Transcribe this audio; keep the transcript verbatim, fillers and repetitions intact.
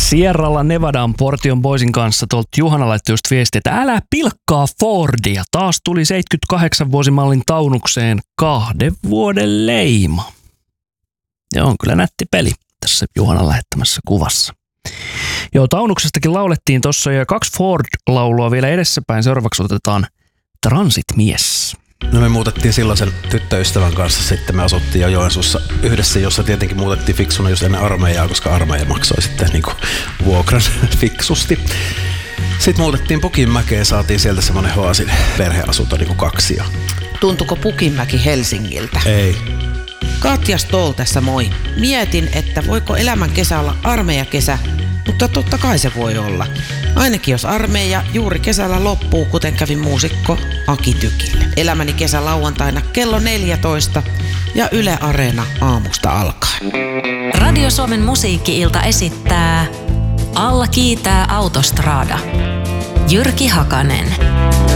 Sierralla Nevadan Portion Boysin kanssa tuolta Juhana laittoi just viesti, että älä pilkkaa Fordia. Taas tuli seitsemänkymmentäkahdeksan vuosimallin taunukseen kahden vuoden leima. Ja on kyllä nätti peli tässä Juhanan lähettämässä kuvassa. Joo, taunuksestakin laulettiin tuossa ja kaksi Ford-laulua vielä edessäpäin. Seuraavaksi otetaan Transit-mies. No me muutettiin silloin sen tyttöystävän kanssa, sitten me asuttiin jo Joensuussa yhdessä, jossa tietenkin muutettiin fiksuna just ennen armeijaa, koska armeija maksoi sitten niinku vuokran fiksusti. Sitten muutettiin Pukinmäkeen, saatiin sieltä semmoinen Hoasin perheasunto niinku kaksi. Tuntuko Pukinmäki Helsingiltä? Ei. Katja Stoll tässä moi. Mietin, että voiko elämän kesä olla armeijakesä, mutta totta kai se voi olla. Ainakin jos armeija juuri kesällä loppuu, kuten kävi muusikko Aki Tykille. Elämäni kesä lauantaina kello neljätoista ja Yle Areena aamusta alkaen. Radio Suomen musiikki-ilta esittää Alla kiitää Autostrada. Jyrki Hakanen.